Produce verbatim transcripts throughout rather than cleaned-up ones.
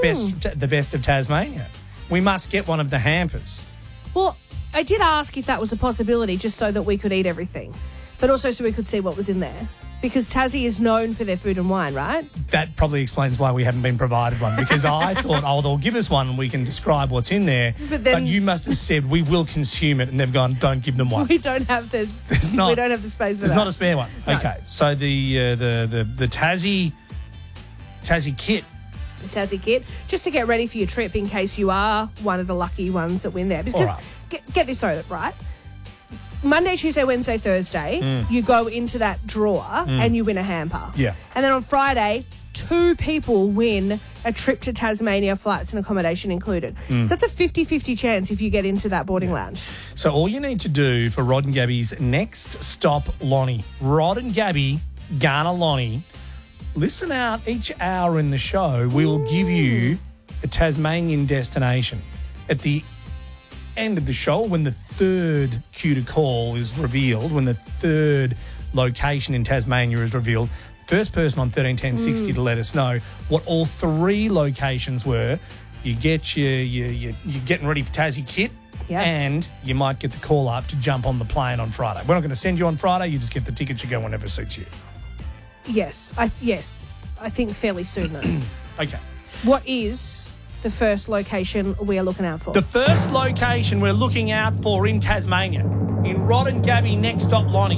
best, the best of Tasmania. We must get one of the hampers. Well, I did ask if that was a possibility just so that we could eat everything, but also so we could see what was in there. Because Tassie is known for their food and wine, right? That probably explains why we haven't been provided one, because I thought, oh, they'll give us one and we can describe what's in there. But, then, but you must have said, we will consume it, and they've gone, don't give them one. We don't have the there's not, we don't have the space for there's that. There's not a spare one. No. Okay, so the, uh, the, the, the Tassie, Tassie kit. The Tassie kit, just to get ready for your trip in case you are one of the lucky ones that win there. Because, All right. get, get this right, Monday, Tuesday, Wednesday, Thursday, Mm. you go into that drawer Mm. and you win a hamper. Yeah. And then on Friday, two people win a trip to Tasmania, flights and accommodation included. Mm. So that's a fifty-fifty chance if you get into that boarding lounge. So all you need to do for Rod and Gabby's next stop, Lonnie. Rod and Gabby, Ghana Lonnie, listen out each hour in the show. We will give you a Tasmanian destination. At the end of the show, when the third cue to call is revealed, when the third location in Tasmania is revealed, first person on thirteen ten sixty Mm. to let us know what all three locations were. You get your, your, your you're getting ready for Tassie kit, Yeah. and you might get the call up to jump on the plane on Friday. We're not going to send you on Friday. You just get the tickets. You go whenever suits you. Yes, I yes, I think fairly soon though. Okay. What is the first location we are looking out for? The first location we're looking out for in Tasmania, in Rod and Gabby next stop, Lonnie.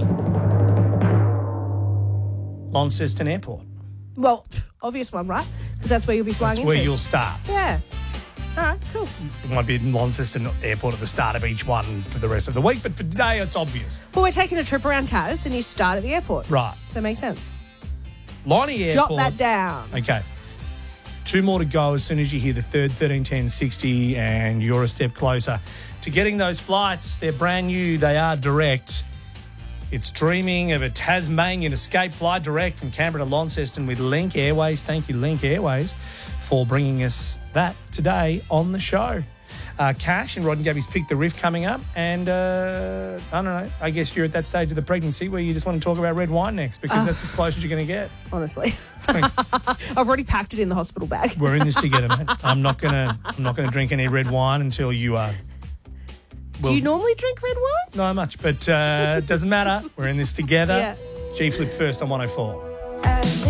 Launceston Airport. Well, obvious one, right? Because that's where you'll be flying That's into. where you'll start. Yeah. All right, cool. It might be in Launceston Airport at the start of each one for the rest of the week, but for today it's obvious. Well, we're taking a trip around Tas and you start at the airport. Right. Does that make sense? Lonnie Airport. Jot that down. Okay. Two more to go as soon as you hear the third thirteen ten sixty, and you're a step closer to getting those flights. They're brand new. They are direct. It's dreaming of a Tasmanian escape flight direct from Canberra to Launceston with Link Airways. Thank you, Link Airways, for bringing us that today on the show. Uh, Cash and Rod and Gabby's Pick the Riff coming up. And uh, I don't know, I guess you're at that stage of the pregnancy where you just want to talk about red wine next, because Uh, that's as close as you're going to get. Honestly. I've already packed it in the hospital bag. We're in this together, mate. I'm not gonna. I'm not gonna drink any red wine until you are. Do you normally drink red wine? Not much, but uh, it doesn't matter. We're in this together. Yeah. G Flip first on one oh four.